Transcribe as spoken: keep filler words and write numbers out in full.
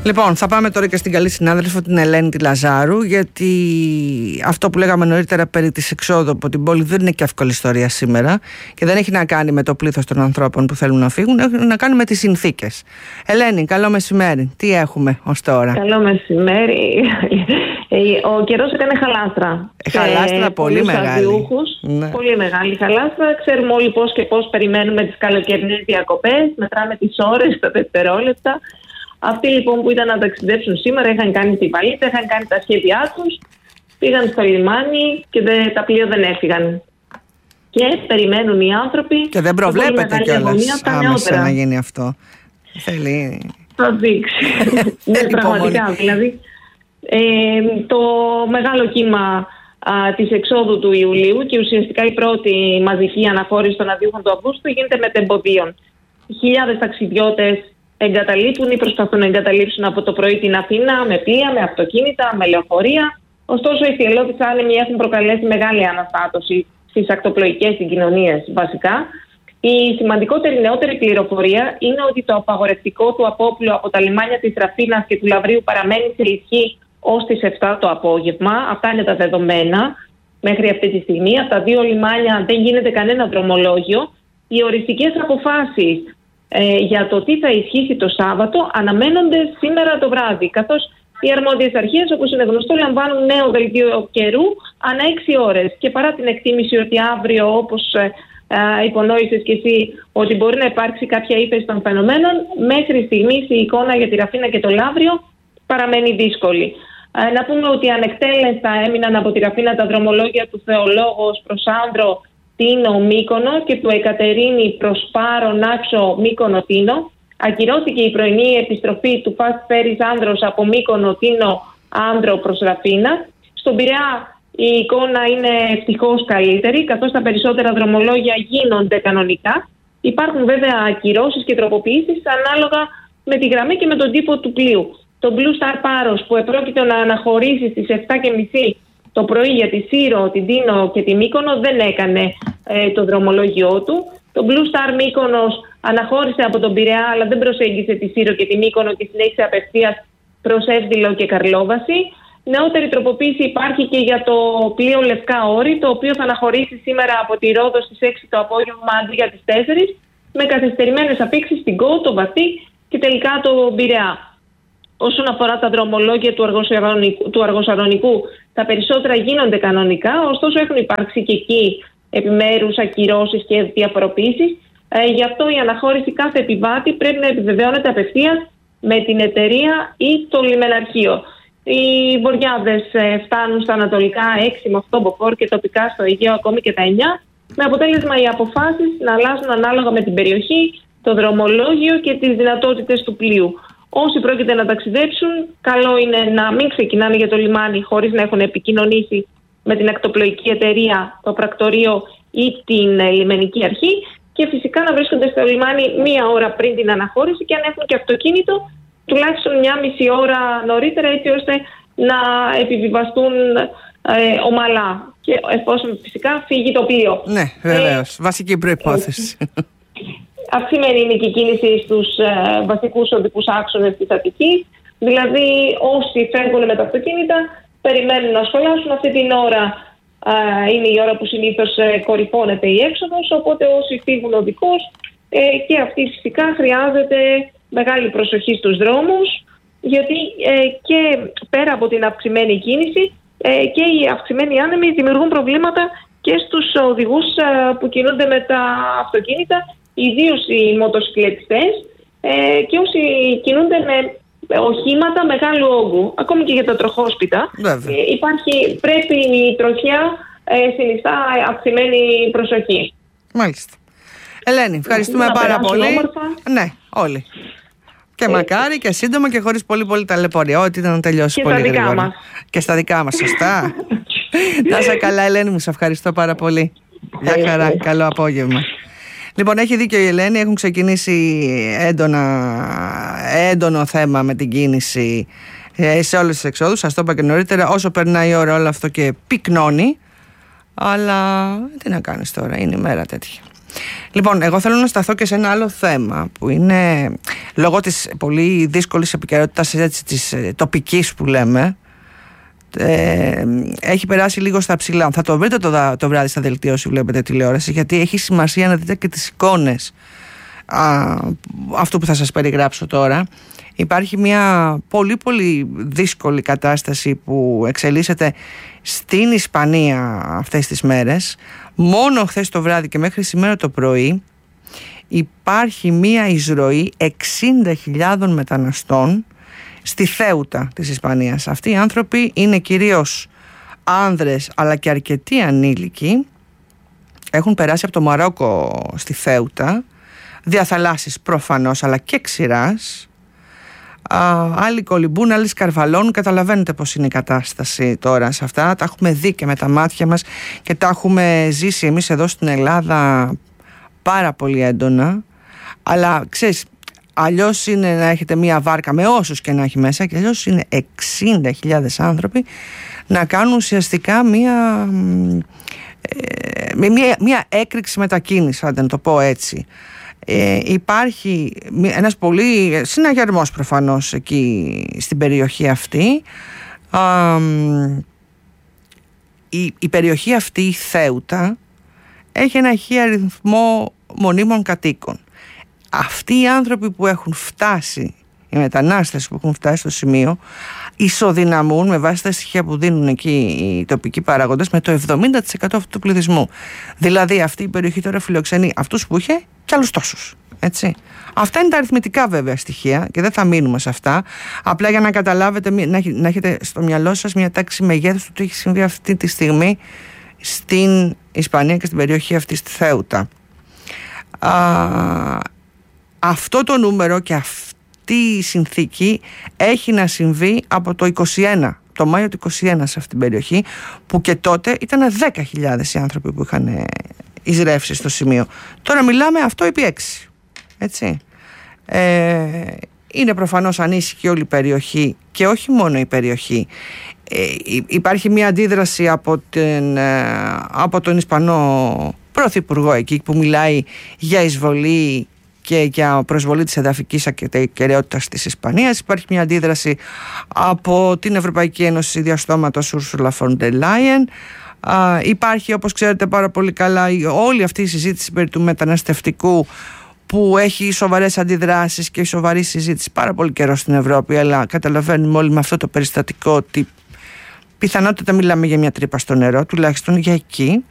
Λοιπόν, θα πάμε τώρα και στην καλή συνάδελφο την Ελένη τη Λαζάρου, γιατί αυτό που λέγαμε νωρίτερα περί της εξόδου από την πόλη δεν είναι και εύκολη ιστορία σήμερα και δεν έχει να κάνει με το πλήθος των ανθρώπων που θέλουν να φύγουν, έχει να κάνει με τις συνθήκες. Ελένη, καλό μεσημέρι. Τι έχουμε ως τώρα? Καλό μεσημέρι. Ο καιρός έκανε χαλάστρα. Χαλάστρα πολύ μεγάλη. Ναι. Πολύ μεγάλη χαλάστρα. Ξέρουμε όλοι πώς και πώς περιμένουμε τις καλοκαιρινές διακοπές. Μετράμε τις ώρες, τα δευτερόλεπτα. Αυτοί λοιπόν που ήταν να ταξιδέψουν σήμερα είχαν κάνει τη βαλίτσα, είχαν κάνει τα σχέδιά τους, πήγαν στο λιμάνι και δε, τα πλοία δεν έφυγαν. Και περιμένουν οι άνθρωποι. Και δεν προβλέπεται κιόλας άμεσα να γίνει αυτό. Θέλει. Θα δείξει. Ναι, πραγματικά. Δηλαδή, ε, το μεγάλο κύμα α, της εξόδου του Ιουλίου και ουσιαστικά η πρώτη μαζική αναχώρηση των αδειούχων του Αυγούστου γίνεται μετεμποδίων. Χιλιάδες ταξιδιώτες εγκαταλείπουν ή προσπαθούν να εγκαταλείψουν από το πρωί την Αθήνα με πλοία, με αυτοκίνητα, με λεωφορεία. Ωστόσο, οι θυελλώδεις άνεμοι έχουν προκαλέσει μεγάλη αναστάτωση στις ακτοπλοϊκές συγκοινωνίες βασικά. Η σημαντικότερη νεότερη πληροφορία είναι ότι το απαγορευτικό του απόπλου από τα λιμάνια της Ραφίνας και του Λαβρίου παραμένει σε ισχύ ως τις επτά το απόγευμα. Αυτά είναι τα δεδομένα μέχρι αυτή τη στιγμή. Από τα δύο λιμάνια δεν γίνεται κανένα δρομολόγιο. Οι οριστικές αποφάσεις ε, για το τι θα ισχύσει το Σάββατο αναμένονται σήμερα το βράδυ, καθώς οι αρμόδιες αρχές, όπως είναι γνωστό, λαμβάνουν νέο δελτίο καιρού ανά έξι ώρες. Και παρά την εκτίμηση ότι αύριο, όπως ε, ε, υπονόησες και εσύ, ότι μπορεί να υπάρξει κάποια ύφεση των φαινομένων, μέχρι στιγμής η εικόνα για τη Ραφίνα και το Λαύριο παραμένει δύσκολη. Ε, να πούμε ότι ανεκτέλεστα έμειναν από τη Ραφίνα τα δρομολόγια του Θεολόγος προς Άνδρο, Τίνο, Μύκονο και του Εκατερίνη προς Πάρο, Νάξο, Μύκονο, Τίνο. Ακυρώθηκε η πρωινή επιστροφή του Fast Ferries Άνδρος από Μύκονο, Τίνο, Άνδρο προς Ραφίνα. Στον Πειραιά η εικόνα είναι ευτυχώς καλύτερη, καθώς τα περισσότερα δρομολόγια γίνονται κανονικά. Υπάρχουν βέβαια ακυρώσεις και τροποποιήσεις ανάλογα με τη γραμμή και με τον τύπο του πλοίου. Το Blue Star Πάρος που επρόκειτο να αναχωρήσει στις επτά και μισή το πρωί για τη Σύρο, την Τίνο και τη Μύκονο δεν έκανε ε, το δρομολόγιο του. Το Blue Star Μύκονος αναχώρησε από τον Πειραιά αλλά δεν προσέγγισε τη Σύρο και τη Μύκονο και συνέχισε απευθείας προς Εύδηλο και Καρλόβαση. Νεότερη τροποποίηση υπάρχει και για το πλοίο Λευκά Όρη, το οποίο θα αναχωρήσει σήμερα από τη Ρόδο στις έξι το απόγευμα αντί για τις τέσσερις, με καθυστερημένες αφήξεις στην Κο, το Βαθύ και τελικά το Πειραιά. Όσον αφορά τα δρομολόγια του, αργοσαρονικού, του Αργοσαρονικού, τα περισσότερα γίνονται κανονικά, ωστόσο έχουν υπάρξει και εκεί επιμέρους ακυρώσεις και διαφοροποιήσεις. Ε, γι' αυτό η αναχώρηση κάθε επιβάτη πρέπει να επιβεβαιώνεται απευθείας με την εταιρεία ή το λιμεναρχείο. Οι βοριάδες ε, φτάνουν στα ανατολικά έξι με οκτώ μποφόρ και τοπικά στο Αιγαίο ακόμη και τα εννιά, με αποτέλεσμα οι αποφάσεις να αλλάζουν ανάλογα με την περιοχή, το δρομολόγιο και τις δυνατότητες του πλοίου. Όσοι πρόκειται να ταξιδέψουν, καλό είναι να μην ξεκινάνε για το λιμάνι χωρίς να έχουν επικοινωνήσει με την ακτοπλοϊκή εταιρεία, το πρακτορείο ή την λιμενική αρχή και φυσικά να βρίσκονται στο λιμάνι μία ώρα πριν την αναχώρηση και αν έχουν και αυτοκίνητο, τουλάχιστον μια μισή ώρα νωρίτερα, έτσι ώστε να επιβιβαστούν ε, ομαλά και εφόσον φυσικά φύγει το πλοίο. Ναι, βεβαίως. Ε, Βασική προϋπόθεση. Ε, Αυξημένη είναι και η κίνηση στους ε, βασικούς οδικούς άξονες της Αττικής. Δηλαδή όσοι φεύγουν με τα αυτοκίνητα περιμένουν να σχολάσουν. Αυτή την ώρα ε, είναι η ώρα που συνήθως ε, κορυφώνεται η έξοδος. Οπότε όσοι φύγουν οδικώς ε, και αυτοί φυσικά χρειάζεται μεγάλη προσοχή στους δρόμους. Γιατί ε, και πέρα από την αυξημένη κίνηση ε, και οι αυξημένοι άνεμοι δημιουργούν προβλήματα και στους οδηγούς ε, που κινούνται με τα αυτοκίνητα, ιδίως οι μοτοσυκλετιστές ε, και όσοι κινούνται με οχήματα μεγάλου όγκου, ακόμη και για τα τροχόσπιτα. Ε, υπάρχει, πρέπει η τροχιά ε, συνιστά αυξημένη προσοχή. Μάλιστα. Ελένη, ευχαριστούμε να πάρα πολύ. Όμορφα. Ναι, όλοι. Και ε, μακάρι και σύντομα και χωρίς πολύ πολύ ταλαιπωρία. Ό,τι ήταν να τελειώσει και πολύ γρήγορα. Μας. Και στα δικά μας, σωστά. Να είσαι καλά, Ελένη μου, σε ευχαριστώ πάρα πολύ. Γεια χαρά, καλό απόγευμα. Λοιπόν, έχει δίκιο η Ελένη, έχουν ξεκινήσει έντονα, έντονο θέμα με την κίνηση σε όλες τις εξόδους. Σας το είπα και νωρίτερα, όσο περνάει η ώρα όλο αυτό και πυκνώνει. Αλλά τι να κάνεις τώρα, είναι η μέρα τέτοια. Λοιπόν, εγώ θέλω να σταθώ και σε ένα άλλο θέμα που είναι λόγω της πολύ δύσκολης επικαιρότητας της τοπικής που λέμε. Ε, έχει περάσει λίγο στα ψηλά. Θα το βρείτε το, το βράδυ στα δελτία όσοι βλέπετε τηλεόραση, γιατί έχει σημασία να δείτε και τις εικόνες α, αυτού που θα σας περιγράψω τώρα. Υπάρχει μια πολύ πολύ δύσκολη κατάσταση που εξελίσσεται στην Ισπανία αυτές τις μέρες. Μόνο χθες το βράδυ και μέχρι σήμερα το πρωί υπάρχει μια εισρωή εξήντα χιλιάδων μεταναστών στη Θέουτα της Ισπανίας. Αυτοί οι άνθρωποι είναι κυρίως άνδρες αλλά και αρκετοί ανήλικοι. Έχουν περάσει από το Μαρόκο στη Θέουτα, διαθαλάσσης προφανώς αλλά και ξηράς. Α, άλλοι κολυμπούν, άλλοι σκαρβαλώνουν. Καταλαβαίνετε πως είναι η κατάσταση τώρα σε αυτά. Τα έχουμε δει και με τα μάτια μας και τα έχουμε ζήσει εμείς εδώ στην Ελλάδα πάρα πολύ έντονα. Αλλά ξέρεις, αλλιώς είναι να έχετε μία βάρκα με όσους και να έχει μέσα, και αλλιώς είναι εξήντα χιλιάδες άνθρωποι να κάνουν ουσιαστικά μία, ε, μία, μία έκρηξη μετακίνηση, αν το πω έτσι. Ε, υπάρχει ένας πολύ συναγερμός προφανώς εκεί στην περιοχή αυτή. Α, η, η περιοχή αυτή, η Θέουτα, έχει ένα χι αριθμό μονίμων κατοίκων. Αυτοί οι άνθρωποι που έχουν φτάσει, οι μετανάστες που έχουν φτάσει στο σημείο, ισοδυναμούν με βάση τα στοιχεία που δίνουν εκεί οι τοπικοί παράγοντες με το εβδομήντα τοις εκατό αυτού του πληθυσμού. Δηλαδή αυτή η περιοχή τώρα φιλοξενεί αυτούς που είχε και άλλους τόσους. Έτσι. Αυτά είναι τα αριθμητικά βέβαια στοιχεία και δεν θα μείνουμε σε αυτά. Απλά για να καταλάβετε, να έχετε στο μυαλό σας μια τάξη μεγέθους του τι έχει συμβεί αυτή τη στιγμή στην Ισπανία και στην περιοχή αυτή στη Θέουτα. Α, αυτό το νούμερο και αυτή η συνθήκη έχει να συμβεί από το είκοσι ένα, το Μάιο του είκοσι ένα σε αυτή την περιοχή, που και τότε ήταν δέκα χιλιάδες οι άνθρωποι που είχαν εισρεύσει στο σημείο. Τώρα μιλάμε αυτό επί έξι. Έτσι. Ε, είναι προφανώς ανήσυχη όλη η περιοχή και όχι μόνο η περιοχή. Ε, υπάρχει μια αντίδραση από, την, από τον Ισπανό Πρωθυπουργό εκεί που μιλάει για εισβολή και για προσβολή της εδαφικής ακεραιότητας της Ισπανίας. Υπάρχει μια αντίδραση από την Ευρωπαϊκή Ένωση διαστόματος Ursula von der Leyen. Uh, υπάρχει, όπως ξέρετε πάρα πολύ καλά, όλη αυτή η συζήτηση περί του μεταναστευτικού που έχει σοβαρές αντιδράσεις και σοβαρή συζήτηση πάρα πολύ καιρό στην Ευρώπη, αλλά καταλαβαίνουμε όλοι με αυτό το περιστατικό ότι πιθανότατα μιλάμε για μια τρύπα στο νερό, τουλάχιστον για εκεί.